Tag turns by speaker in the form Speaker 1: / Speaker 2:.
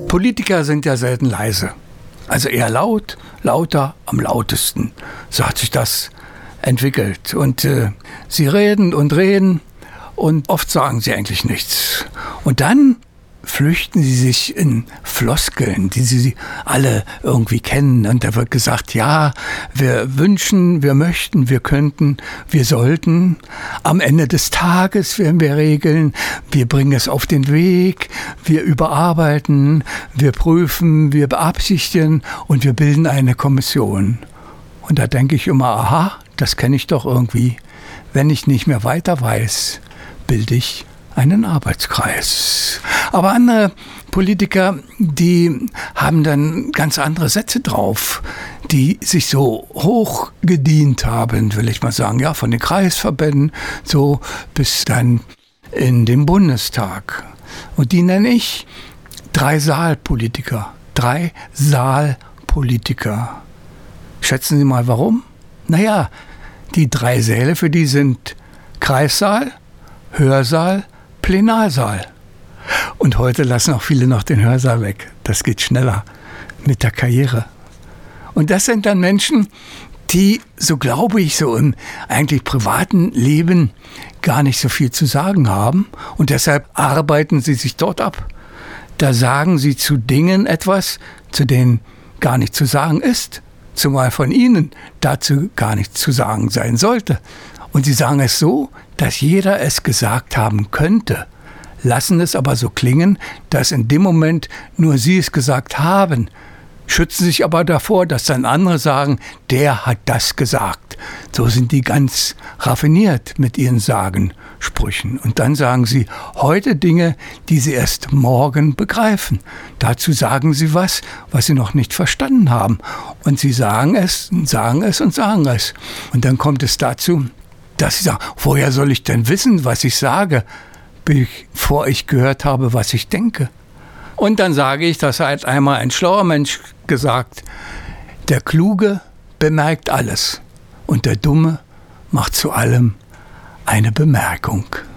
Speaker 1: Politiker sind ja selten leise. Also eher laut, lauter, am lautesten. So hat sich das entwickelt. Und sie reden und oft sagen sie eigentlich nichts. Und dann flüchten sie sich in Floskeln, die sie alle irgendwie kennen. Und da wird gesagt, ja, wir wünschen, wir möchten, wir könnten, wir sollten. Am Ende des Tages werden wir regeln, wir bringen es auf den Weg, wir überarbeiten, wir prüfen, wir beabsichtigen und wir bilden eine Kommission. Und da denke ich immer, aha, das kenne ich doch irgendwie. Wenn ich nicht mehr weiter weiß, bilde ich einen Arbeitskreis. Aber andere Politiker, die haben dann ganz andere Sätze drauf, die sich so hoch gedient haben, will ich mal sagen, ja, von den Kreisverbänden so bis dann in den Bundestag. Und die nenne ich Dreisaalpolitiker. Dreisaalpolitiker. Schätzen Sie mal, warum? Naja, die 3 Säle, für die sind Kreissaal, Hörsaal, Plenarsaal. Und heute lassen auch viele noch den Hörsaal weg. Das geht schneller mit der Karriere. Und das sind dann Menschen, die, so glaube ich, so im eigentlich privaten Leben gar nicht so viel zu sagen haben. Und deshalb arbeiten sie sich dort ab. Da sagen sie zu Dingen etwas, zu denen gar nicht zu sagen ist. Zumal von ihnen dazu gar nichts zu sagen sein sollte. Und sie sagen es so, dass jeder es gesagt haben könnte, lassen es aber so klingen, dass in dem Moment nur sie es gesagt haben, schützen sich aber davor, dass dann andere sagen, der hat das gesagt. So sind die ganz raffiniert mit ihren Sagensprüchen. Und dann sagen sie heute Dinge, die sie erst morgen begreifen. Dazu sagen sie was sie noch nicht verstanden haben. Und sie sagen es und sagen es und sagen es. Und dann kommt es dazu, dass sie sagen, woher soll ich denn wissen, was ich sage, bevor ich gehört habe, was ich denke? Und dann sage ich, das hat einmal ein schlauer Mensch gesagt, der Kluge bemerkt alles und der Dumme macht zu allem eine Bemerkung.